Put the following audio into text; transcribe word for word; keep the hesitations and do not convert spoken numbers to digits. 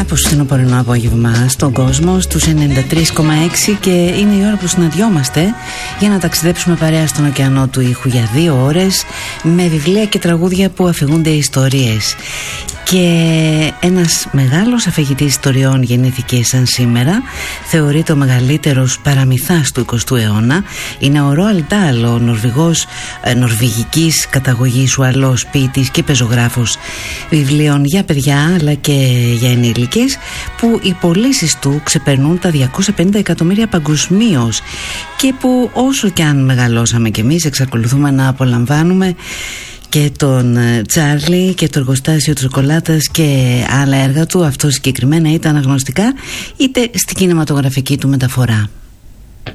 Κάπως φθινοπορεινό απόγευμα στον κόσμο στους ενενήντα τρία κόμμα έξι και είναι η ώρα που συναντιόμαστε για να ταξιδέψουμε παρέα στον ωκεανό του ήχου για δύο ώρες με βιβλία και τραγούδια που αφηγούνται ιστορίες. Και ένας μεγάλος αφηγητής ιστοριών γεννήθηκε σαν σήμερα. Θεωρείται ο μεγαλύτερος παραμυθάς του εικοστού αιώνα. Είναι ο Ρόαλντ Ντάλ, ο Νορβηγός, ε, νορβηγικής καταγωγής ουαλός ποιητής και πεζογράφος βιβλίων για παιδιά αλλά και για ενήλικες, που οι πωλήσεις του ξεπερνούν τα διακόσια πενήντα εκατομμύρια παγκοσμίως και που όσο και αν μεγαλώσαμε κι εμείς εξακολουθούμε να απολαμβάνουμε και τον Τσάρλι και το εργοστάσιο της σοκολάτας και άλλα έργα του. Αυτό συγκεκριμένα είτε αναγνωστικά είτε στην κινηματογραφική του μεταφορά.